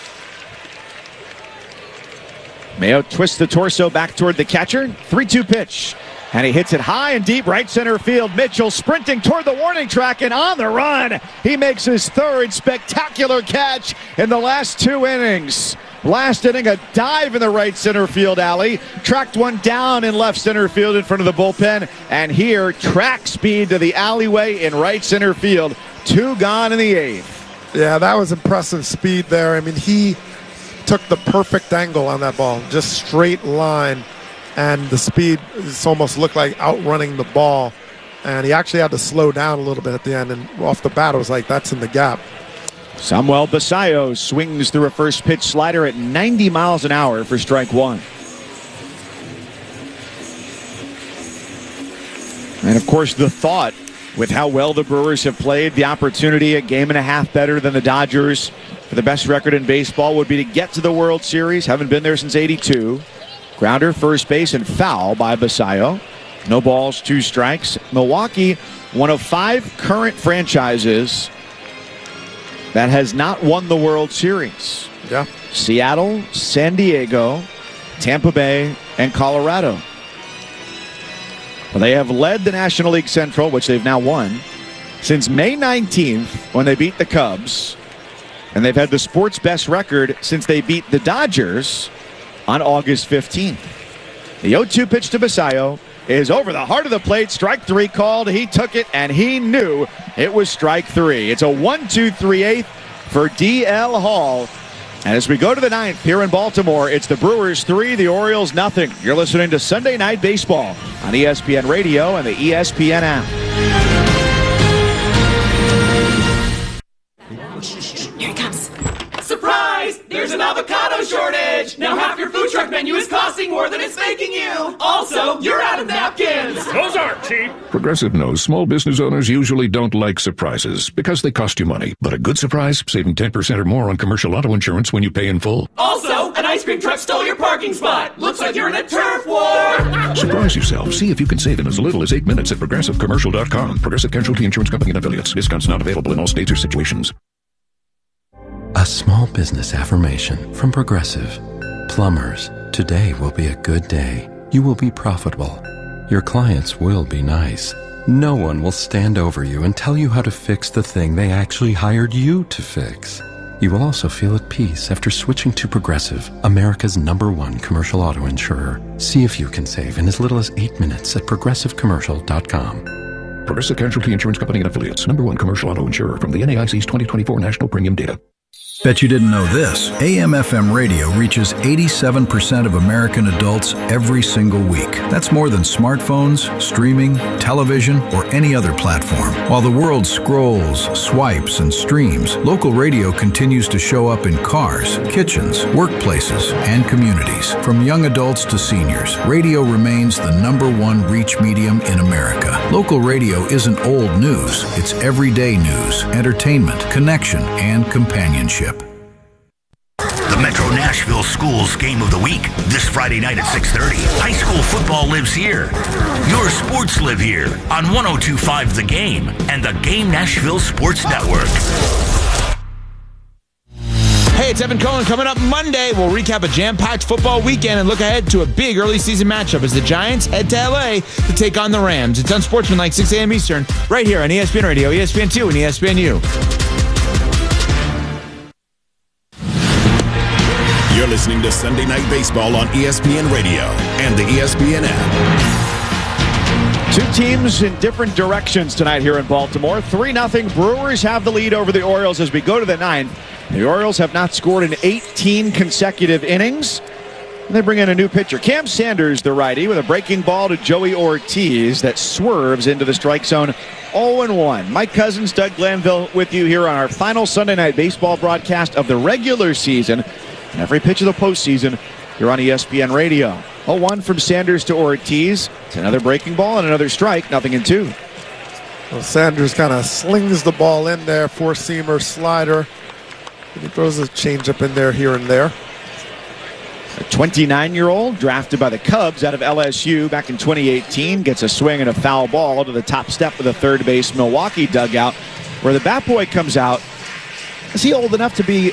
S8: Mayo twists the torso back toward the catcher. three two pitch. And he hits it high and deep right center field. Mitchell sprinting toward the warning track and on the run. He makes his third spectacular catch in the last two innings. Last inning, a dive in the right center field alley. Tracked one down in left center field in front of the bullpen. And here, track speed to the alleyway in right center field. Two gone in the eighth.
S9: Yeah, that was impressive speed there. I mean, he took the perfect angle on that ball. Just straight line. And the speed just almost looked like outrunning the ball. And he actually had to slow down a little bit at the end. And off the bat, it was like, that's in the gap.
S8: Samuel Basayo swings through a first pitch slider at ninety miles an hour for strike one. And of course, the thought with how well the Brewers have played, the opportunity a game and a half better than the Dodgers for the best record in baseball would be to get to the World Series. Haven't been there since eighty-two. Grounder, first base, and foul by Basayo. No balls, two strikes. Milwaukee, one of five current franchises that has not won the World Series.
S9: Yeah.
S8: Seattle, San Diego, Tampa Bay, and Colorado. Well, they have led the National League Central, which they've now won, since May nineteenth when they beat the Cubs. And they've had the sports best record since they beat the Dodgers on August fifteenth. The oh two pitch to Basayo is over the heart of the plate. Strike three called. He took it, and he knew it was strike three. It's a one two three eighth for D L Hall. And as we go to the ninth here in Baltimore, it's the Brewers three, the Orioles nothing. You're listening to Sunday Night Baseball on E S P N Radio and the E S P N app.
S7: Here it comes. Surprise! There's an avocado shortage! Now half your food truck menu is costing more than it's making you! Also, you're out of napkins!
S10: Those aren't cheap! Progressive knows small business owners usually don't like surprises because they cost you money. But a good surprise, saving ten percent or more on commercial auto insurance when you pay in full.
S7: Also, an ice cream truck stole your parking spot! Looks like you're in a turf war!
S10: Surprise yourself. See if you can save in as little as eight minutes at progressive commercial dot com. Progressive Casualty Insurance Company and affiliates. Discounts not available in all states or situations.
S11: A small business affirmation from Progressive. Plumbers, today will be a good day. You will be profitable. Your clients will be nice. No one will stand over you and tell you how to fix the thing they actually hired you to fix. You will also feel at peace after switching to Progressive, America's number one commercial auto insurer. See if you can save in as little as eight minutes at progressive commercial dot com.
S10: Progressive Casualty Insurance Company and affiliates. Number one commercial auto insurer from the N A I C's twenty twenty-four National Premium Data.
S12: Bet you didn't know this. A M F M radio reaches eighty-seven percent of American adults every single week. That's more than smartphones, streaming, television, or any other platform. While the world scrolls, swipes, and streams, local radio continues to show up in cars, kitchens, workplaces, and communities. From young adults to seniors, radio remains the number one reach medium in America. Local radio isn't old news. It's everyday news, entertainment, connection, and companionship.
S13: The Metro Nashville Schools Game of the Week, this Friday night at six thirty. High school football lives here. Your sports live here on one oh two point five The Game and the Game Nashville Sports Network.
S26: Hey, it's Evan Cohen. Coming up Monday, we'll recap a jam-packed football weekend and look ahead to a big early season matchup as the Giants head to L A to take on the Rams. It's Unsportsmanlike, six a.m. Eastern, right here on E S P N Radio, E S P N two, and E S P N U.
S22: You're listening to Sunday Night Baseball on E S P N Radio and the E S P N app.
S8: Two teams in different directions tonight here in Baltimore. three nothing. Brewers have the lead over the Orioles as we go to the ninth. The Orioles have not scored in eighteen consecutive innings. And they bring in a new pitcher. Cam Sanders, the righty, with a breaking ball to Joey Ortiz that swerves into the strike zone. oh and one. Mike Cousins, Doug Glanville with you here on our final Sunday Night Baseball broadcast of the regular season. And every pitch of the postseason, you're on E S P N Radio. oh one from Sanders to Ortiz. It's another breaking ball and another strike. Nothing in two.
S9: Well, Sanders kind of slings the ball in there, four-seamer slider. And he throws a changeup in there here and there.
S8: A twenty-nine-year-old drafted by the Cubs out of L S U back in twenty eighteen gets a swing and a foul ball to the top step of the third base Milwaukee dugout, where the bat boy comes out. Is he old enough to be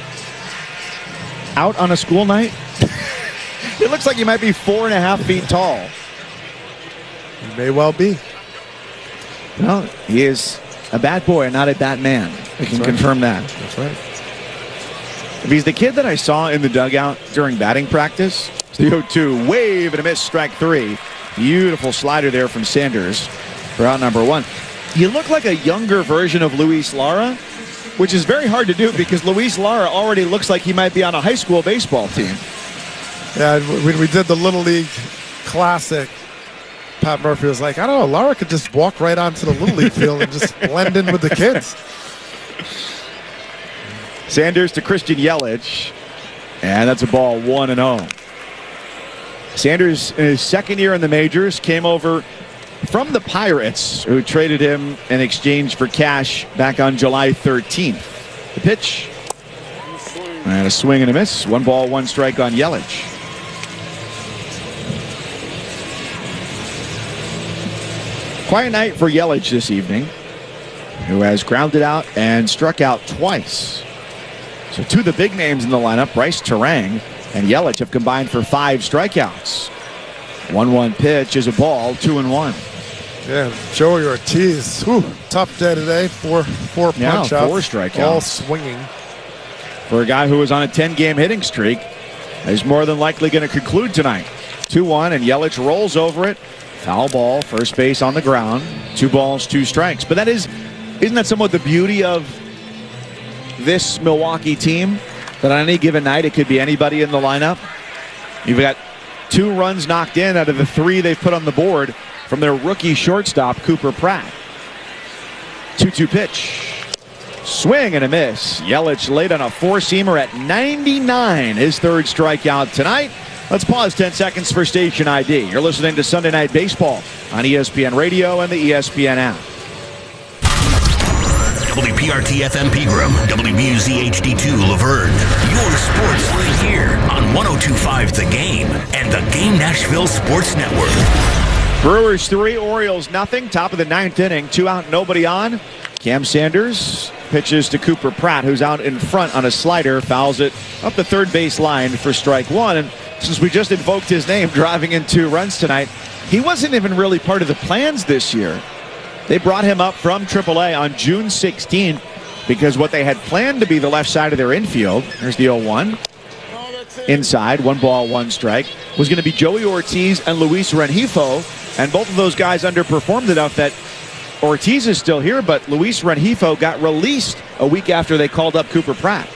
S8: out on a school night? It looks like he might be four and a half feet tall.
S9: He may well be.
S8: Well, he is a bat boy and not a bat man. We can confirm that.
S9: That's right.
S8: If he's the kid that I saw in the dugout during batting practice, it's the oh two, wave and a miss, strike three. Beautiful slider there from Sanders for out number one. You look like a younger version of Luis Lara, which is very hard to do because Luis Lara already looks like he might be on a high school baseball team.
S9: Yeah, when we did the Little League Classic, Pat Murphy was like, I don't know, Lara could just walk right onto the Little League field and just blend in with the kids.
S8: Sanders to Christian Yelich, and that's a ball one and oh. Sanders, in his second year in the majors, came over from the Pirates, who traded him in exchange for cash back on July thirteenth. The pitch, and a swing and a miss. One ball, one strike on Yelich. Quiet night for Yelich this evening, who has grounded out and struck out twice. So two of the big names in the lineup, Bryce Terang and Yelich, have combined for five strikeouts. one one pitch is a ball, two and one.
S9: Yeah, Joey Ortiz, whew, tough day today. Four, four punch
S8: yeah,
S9: outs,
S8: four strikeouts,
S9: all swinging.
S8: For a guy who was on a ten-game hitting streak, is more than likely going to conclude tonight. two one, and Yelich rolls over it. Foul ball, first base on the ground. Two balls, two strikes. But that is, isn't that somewhat the beauty of this Milwaukee team? That on any given night, it could be anybody in the lineup. You've got two runs knocked in out of the three they've put on the board from their rookie shortstop, Cooper Pratt. two two pitch. Swing and a miss. Yelich laid on a four-seamer at ninety-nine. His third strikeout tonight. Let's pause ten seconds for station I D. You're listening to Sunday Night Baseball on E S P N Radio and the E S P N app.
S13: W P R T F M Pegram, W B U Z H D two Laverne. Your sports live here on one oh two point five The Game and the Game Nashville Sports Network.
S8: Brewers three, Orioles nothing. Top of the ninth inning, two out, nobody on. Cam Sanders pitches to Cooper Pratt, who's out in front on a slider, fouls it up the third base line for strike one. And since we just invoked his name, driving in two runs tonight, he wasn't even really part of the plans this year. They brought him up from triple A on June sixteenth because what they had planned to be the left side of their infield, there's the oh one, inside, one ball, one strike, was going to be Joey Ortiz and Luis Rengifo, and both of those guys underperformed enough that Ortiz is still here, but Luis Rengifo got released a week after they called up Cooper Pratt.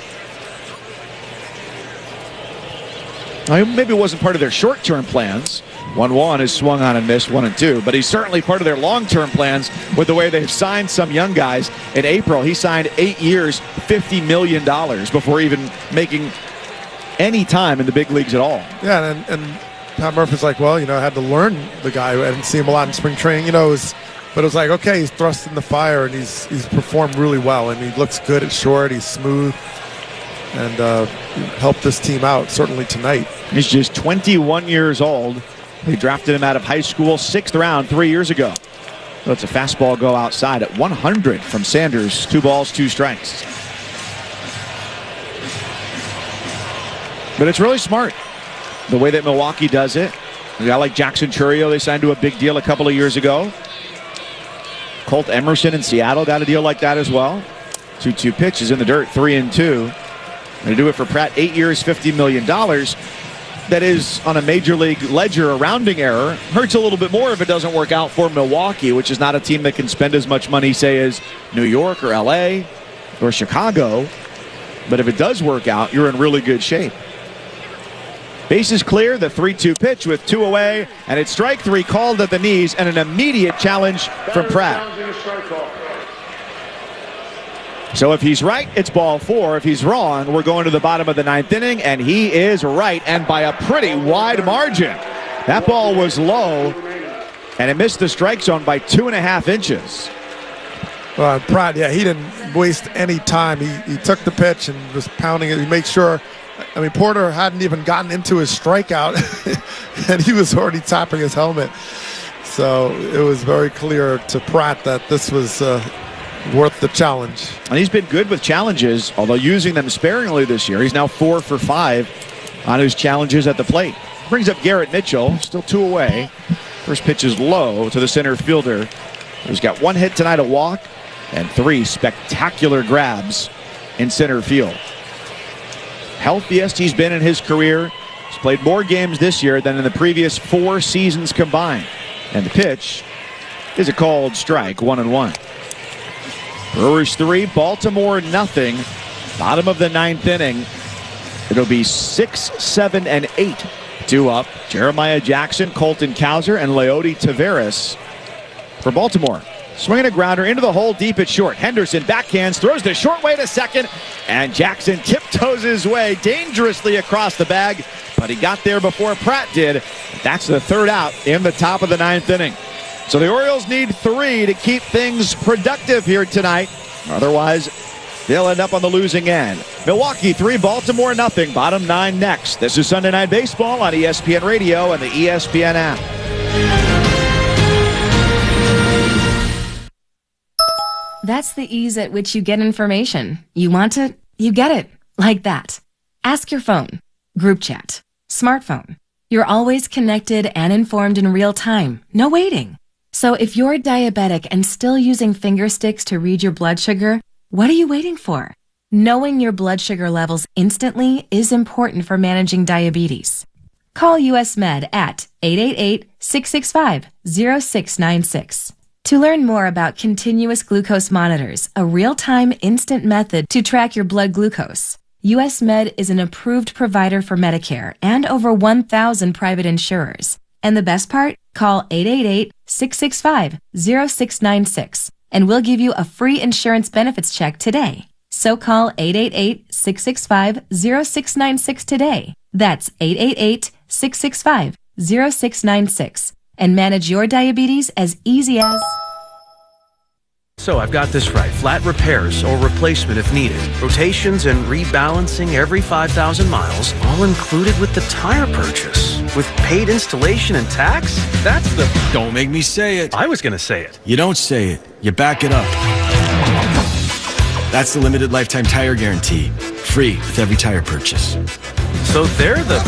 S8: Now, maybe it wasn't part of their short-term plans. one one is swung on and missed, one and two, but he's certainly part of their long-term plans with the way they've signed some young guys. In April, he signed eight years, fifty million dollars before even making any time in the big leagues at all.
S9: Yeah, and, and Pat Murphy's like, well, you know, I had to learn the guy. I didn't see him a lot in spring training, you know, it was, but it was like, okay, he's thrust in the fire, and he's he's performed really well, and he looks good at short, he's smooth, and uh, helped this team out, certainly tonight.
S8: He's just twenty-one years old. They drafted him out of high school, sixth round, three years ago. So it's a fastball go outside at one hundred from Sanders. Two balls, two strikes. But it's really smart, the way that Milwaukee does it. A guy like Jackson Chourio, they signed to a big deal a couple of years ago. Colt Emerson in Seattle got a deal like that as well. two two pitch is in the dirt, three and two. Going to do it for Pratt, eight years, fifty million dollars. That is, on a major league ledger, a rounding error. Hurts a little bit more if it doesn't work out for Milwaukee, which is not a team that can spend as much money, say, as New York or L A or Chicago. But if it does work out, you're in really good shape. Bases clear, the three two pitch with two away, and it's strike three called at the knees, and an immediate challenge from Pratt. So if he's right, it's ball four. If he's wrong, we're going to the bottom of the ninth inning, and he is right, and by a pretty wide margin. That ball was low, and it missed the strike zone by two and a half inches.
S9: Well, Pratt, yeah, he didn't waste any time. He, he took the pitch and was pounding it. He made sure, I mean, Porter hadn't even gotten into his strikeout, and he was already tapping his helmet. So it was very clear to Pratt that this was uh, worth the challenge.
S8: And he's been good with challenges, although using them sparingly this year. He's now four for five on his challenges at the plate. Brings up Garrett Mitchell, still two away. First pitch is low to the center fielder, who's got one hit tonight, a walk, and three spectacular grabs in center field. Healthiest he's been in his career. He's played more games this year than in the previous four seasons combined. And the pitch is a called strike, one and one. Brewers three, Baltimore nothing. Bottom of the ninth inning. It'll be six, seven, and eight. Two up. Jeremiah Jackson, Colton Cowser, and Leody Taveras for Baltimore. Swinging a grounder into the hole deep at short. Henderson backhands, throws the short way to second, and Jackson tiptoes his way dangerously across the bag, but he got there before Pratt did. That's the third out in the top of the ninth inning. So the Orioles need three to keep things productive here tonight. Otherwise, they'll end up on the losing end. Milwaukee three, Baltimore nothing. Bottom nine next. This is Sunday Night Baseball on E S P N Radio and the E S P N app.
S14: That's the ease at which you get information. You want it, you get it. Like that. Ask your phone. Group chat. Smartphone. You're always connected and informed in real time. No waiting. So if you're diabetic and still using finger sticks to read your blood sugar, what are you waiting for? Knowing your blood sugar levels instantly is important for managing diabetes. Call U S Med at eight eight eight, six six five, zero six nine six. To learn more about continuous glucose monitors, a real-time instant method to track your blood glucose, U S Med is an approved provider for Medicare and over one thousand private insurers. And the best part? Call eight eight eight, six six five, zero six nine six and we'll give you a free insurance benefits check today. So call eight eight eight, six six five, zero six nine six today. That's eight eight eight, six six five, zero six nine six and manage your diabetes as easy as...
S15: So I've got this right. Flat repairs or replacement if needed. Rotations and rebalancing every five thousand miles, all included with the tire purchase. With paid installation and tax? That's the...
S16: Don't make me say it.
S15: I was going to say it.
S16: You don't say it. You back it up. That's the limited lifetime tire guarantee. Free with every tire purchase.
S15: So they're the...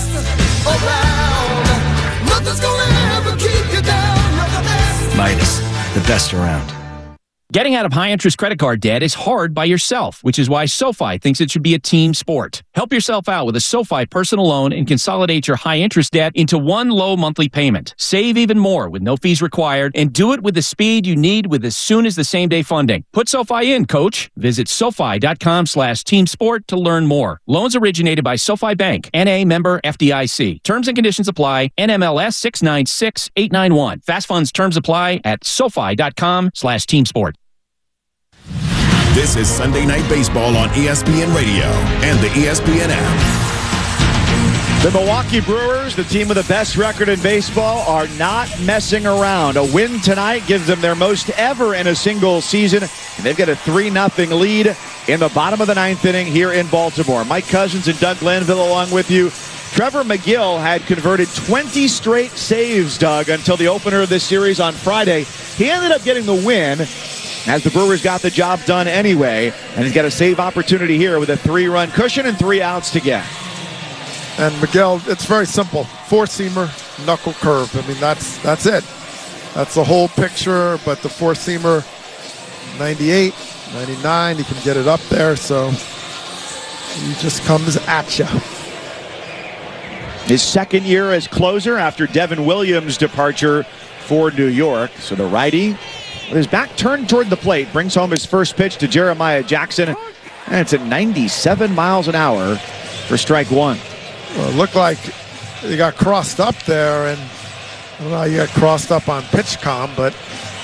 S16: Midas, the best around.
S17: Getting out of high-interest credit card debt is hard by yourself, which is why SoFi thinks it should be a team sport. Help yourself out with a SoFi personal loan and consolidate your high-interest debt into one low monthly payment. Save even more with no fees required, and do it with the speed you need with as soon as the same-day funding. Put SoFi in, coach. Visit SoFi.com slash team sport to learn more. Loans originated by SoFi Bank, N A member F D I C. Terms and conditions apply. N M L S six nine six eight nine one. Fast funds terms apply at SoFi.com slash team sport.
S22: This is Sunday Night Baseball on E S P N Radio and the E S P N app.
S8: The Milwaukee Brewers, the team with the best record in baseball, are not messing around. A win tonight gives them their most ever in a single season, and they've got a three nothing lead in the bottom of the ninth inning here in Baltimore. Mike Cousins and Doug Glanville along with you. Trevor McGill had converted twenty straight saves, Doug, until the opener of this series on Friday. He ended up getting the win, as the Brewers got the job done anyway, and he's got a save opportunity here with a three-run cushion and three outs to get.
S9: And Miguel, it's very simple. Four-seamer, knuckle curve. I mean, that's that's it. That's the whole picture, but the four-seamer, ninety-eight, ninety-nine, he can get it up there, so he just comes at you.
S8: His second year as closer after Devin Williams' departure for New York. So the righty, with his back turned toward the plate, brings home his first pitch to Jeremiah Jackson, and it's at ninety-seven miles an hour for strike one.
S9: Well, it looked like he got crossed up there, and I don't know how you got crossed up on PitchCom, but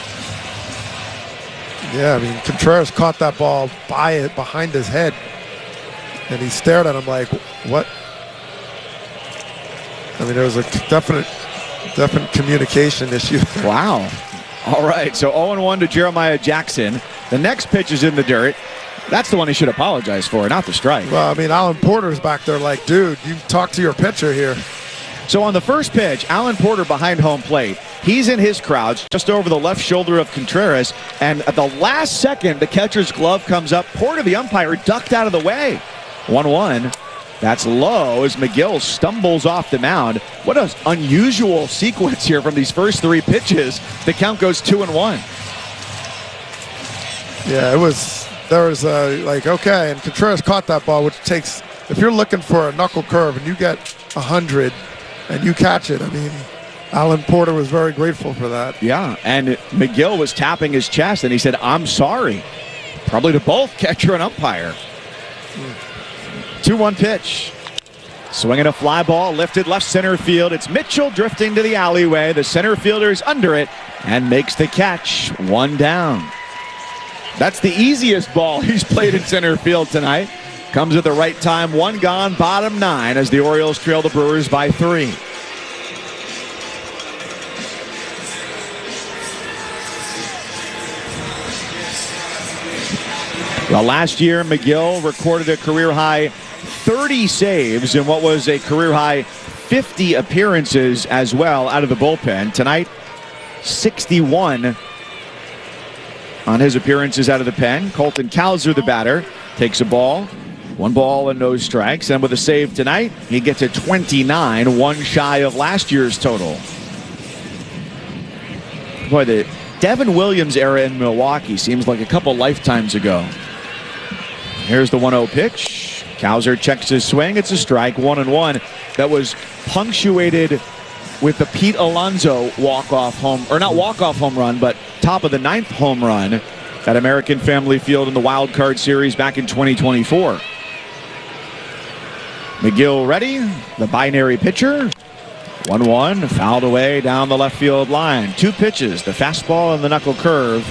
S9: yeah, I mean, Contreras caught that ball by it behind his head, and he stared at him like, what? I mean, there was a definite, definite communication issue.
S8: Wow. All right, so oh one to Jeremiah Jackson. The next pitch is in the dirt. That's the one he should apologize for, not the strike.
S9: Well, I mean, Alan Porter's back there like, dude, you talk to your pitcher here.
S8: So on the first pitch, Alan Porter behind home plate. He's in his crouch, just over the left shoulder of Contreras. And at the last second, the catcher's glove comes up. Porter, the umpire, ducked out of the way. one one. That's low as McGill stumbles off the mound. What an unusual sequence here from these first three pitches. The count goes two and one.
S9: Yeah, it was, there was a, like, okay, and Contreras caught that ball, which takes, if you're looking for a knuckle curve and you get one hundred and you catch it, I mean, Alan Porter was very grateful for that.
S8: Yeah, and McGill was tapping his chest and he said, I'm sorry. Probably to both catcher and umpire. Hmm. two one pitch. Swinging a fly ball, lifted left center field. It's Mitchell drifting to the alleyway. The center fielder's under it and makes the catch. One down. That's the easiest ball he's played in center field tonight. Comes at the right time. One gone, bottom nine as the Orioles trail the Brewers by three. Well, last year, McGill recorded a career-high thirty saves in what was a career-high fifty appearances as well out of the bullpen. Tonight, sixty-one on his appearances out of the pen. Colton Cowser, the batter, takes a ball. One ball and no strikes. And with a save tonight, he gets a twenty-nine, one shy of last year's total. Boy, the Devin Williams era in Milwaukee seems like a couple lifetimes ago. Here's the one oh pitch. Cowser checks his swing. It's a strike, one and one. That was punctuated with the Pete Alonso walk-off home, or not walk-off home run, but top of the ninth home run at American Family Field in the Wild Card Series back in twenty twenty-four. McGill ready, the binary pitcher. one one, fouled away down the left field line. Two pitches, the fastball and the knuckle curve.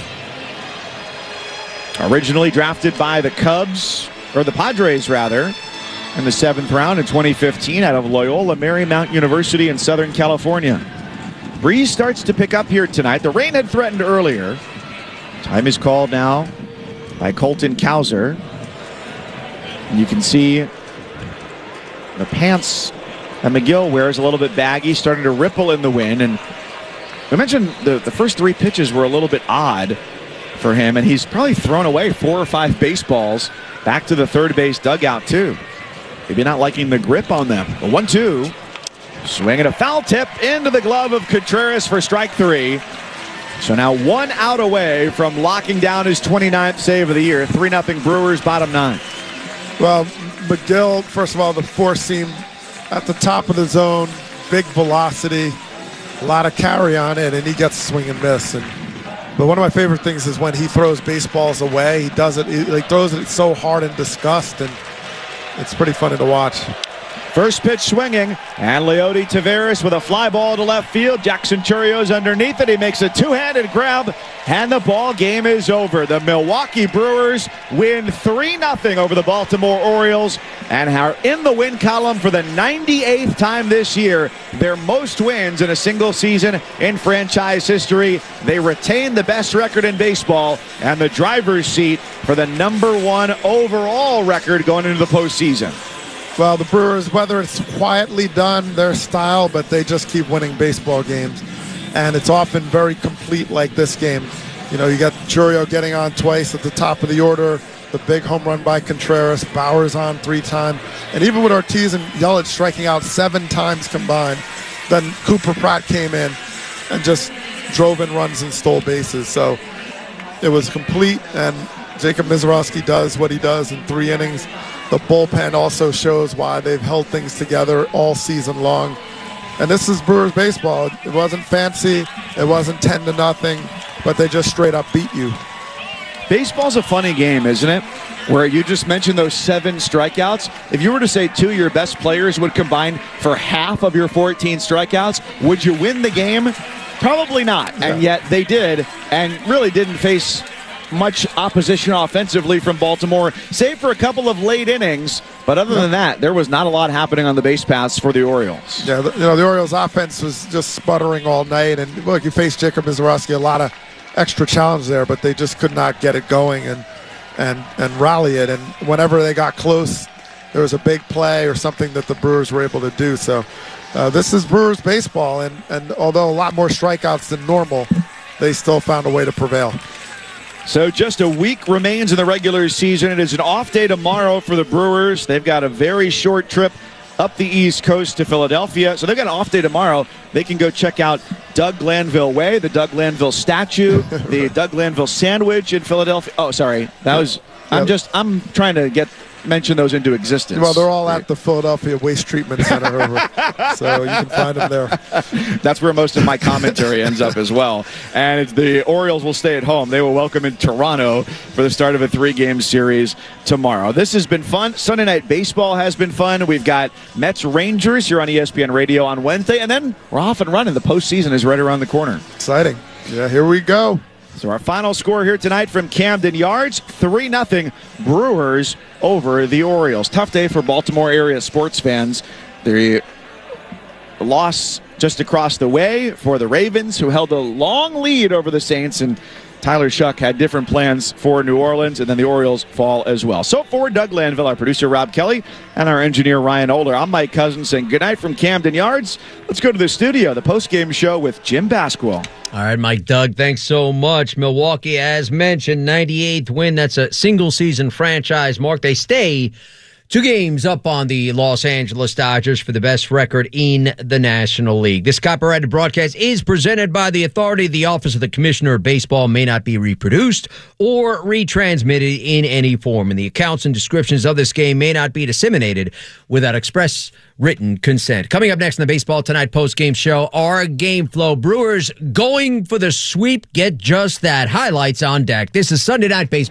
S8: Originally drafted by the Cubs, or the Padres rather, in the seventh round in twenty fifteen out of Loyola Marymount University in Southern California. Breeze starts to pick up here tonight. The rain had threatened earlier. Time is called now by Colton Cowser. And you can see the pants that McGill wears a little bit baggy, starting to ripple in the wind. And we mentioned the, the first three pitches were a little bit odd for him, and he's probably thrown away four or five baseballs back to the third base dugout too. Maybe not liking the grip on them. The one two, swinging a foul tip into the glove of Contreras for strike three. So now one out away from locking down his twenty-ninth save of the year. three nothing Brewers, bottom nine.
S9: Well, McGill, first of all, the four seam at the top of the zone, big velocity, a lot of carry on it, and he gets swing and miss. And but one of my favorite things is when he throws baseballs away. He does it, he like throws it so hard in disgust, and it's pretty funny to watch.
S8: First pitch swinging, and Leody Taveras with a fly ball to left field. Jackson Churrios underneath it. He makes a two-handed grab, and the ball game is over. The Milwaukee Brewers win three nothing over the Baltimore Orioles and are in the win column for the ninety-eighth time this year. Their most wins in a single season in franchise history. They retain the best record in baseball and the driver's seat for the number one overall record going into the postseason.
S9: Well, the Brewers, whether it's quietly done, their style, but they just keep winning baseball games. And it's often very complete like this game. You know, you got Chourio getting on twice at the top of the order, the big home run by Contreras, Bauer's on three times. And even with Ortiz and Yelich striking out seven times combined, then Cooper Pratt came in and just drove in runs and stole bases. So it was complete, and Jacob Misiorowski does what he does in three innings. The bullpen also shows why they've held things together all season long. And this is Brewers baseball. It wasn't fancy. It wasn't ten to nothing, but they just straight up beat you.
S8: Baseball's a funny game, isn't it? Where you just mentioned those seven strikeouts. If you were to say two of your best players would combine for half of your fourteen strikeouts, would you win the game? Probably not. Yeah. And yet they did, and really didn't face much opposition offensively from Baltimore, save for a couple of late innings. But other than that, there was not a lot happening on the base paths for the Orioles.
S9: Yeah, the, you know, the Orioles offense was just sputtering all night. And look, you faced Jacob Misiorowski, a lot of extra challenge there, but they just could not get it going and and and rally it. And whenever they got close, there was a big play or something that the Brewers were able to do. So uh, this is Brewers baseball, and and although a lot more strikeouts than normal, they still found a way to prevail.
S8: So just a week remains in the regular season. It is an off day tomorrow for the Brewers. They've got a very short trip up the East Coast to Philadelphia. So they've got an off day tomorrow. They can go check out Doug Glanville Way, the Doug Glanville statue, the Doug Glanville sandwich in Philadelphia. Oh, sorry. That was, I'm just, I'm trying to get, mention those into existence.
S9: Well, they're all at the Philadelphia Waste Treatment Center over, so you can find them there.
S8: That's where most of my commentary ends up as well. And it's the Orioles will stay at home. They will welcome in Toronto for the start of a three-game series tomorrow. This has been fun. Sunday Night Baseball has been fun. We've got Mets Rangers here on E S P N Radio on Wednesday, and then we're off and running. The postseason is right around the corner.
S9: Exciting. Yeah, here we go.
S8: So our final score here tonight from Camden Yards, three nothing Brewers over the Orioles. Tough day for Baltimore area sports fans. The loss just across the way for the Ravens, who held a long lead over the Saints, and Tyler Shuck had different plans for New Orleans, and then the Orioles fall as well. So for Doug Lanville, our producer Rob Kelly, and our engineer Ryan Older, I'm Mike Cousins saying good night from Camden Yards. Let's go to the studio, the postgame show with Jim Basquil.
S5: All right, Mike, Doug, thanks so much. Milwaukee, as mentioned, ninety-eighth win. That's a single-season franchise mark. They stay two games up on the Los Angeles Dodgers for the best record in the National League. This copyrighted broadcast is presented by the authority. The Office of the Commissioner of Baseball may not be reproduced or retransmitted in any form, and the accounts and descriptions of this game may not be disseminated without express written consent. Coming up next in the Baseball Tonight post-game show, our game flow. Brewers going for the sweep. Get just that. Highlights on deck. This is Sunday Night Baseball.